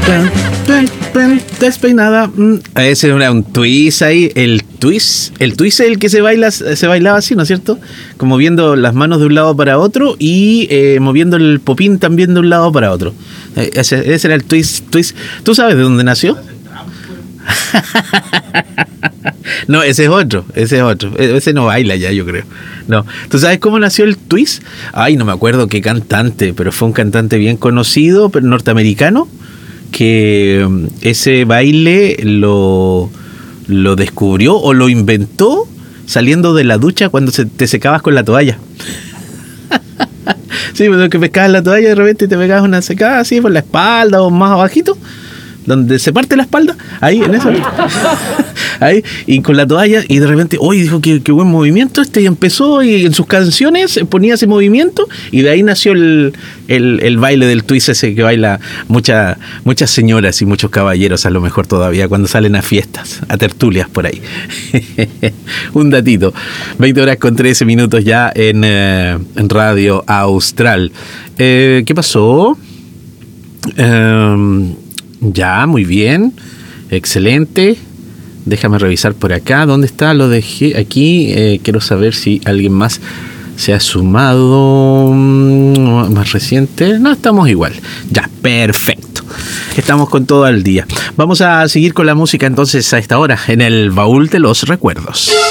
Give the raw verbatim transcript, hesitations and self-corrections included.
Despeinada. Ese era un twist ahí. El twist, el twist es el que se baila, se bailaba así, ¿no es cierto? Como moviendo las manos de un lado para otro y eh, moviendo el popín también de un lado para otro. Ese, ese era el twist, twist. ¿Tú sabes de dónde nació? No, ese es otro, ese es otro. Ese no baila ya, yo creo. No. ¿Tú sabes cómo nació el twist? Ay, no me acuerdo qué cantante, pero fue un cantante bien conocido, pero norteamericano, que ese baile lo, lo descubrió o lo inventó saliendo de la ducha cuando se, te secabas con la toalla. Sí, cuando que pescabas la toalla de repente te pegabas una secada así por la espalda o más abajito, donde se parte la espalda, ahí en eso, ahí, y con la toalla, y de repente, oye, dijo que qué buen movimiento este, y empezó, y en sus canciones ponía ese movimiento, y de ahí nació el, el, el baile del twist ese que baila mucha, muchas señoras y muchos caballeros, a lo mejor todavía, cuando salen a fiestas, a tertulias por ahí. Un datito. veinte horas con trece minutos ya en, eh, en Radio Austral. Eh, ¿Qué pasó? Eh, Ya, muy bien, excelente. Déjame revisar por acá. ¿Dónde está? Lo dejé aquí. Eh, quiero saber si alguien más se ha sumado. Más reciente. No, estamos igual. Ya, perfecto. Estamos con todo el día. Vamos a seguir con la música entonces a esta hora en el baúl de los recuerdos.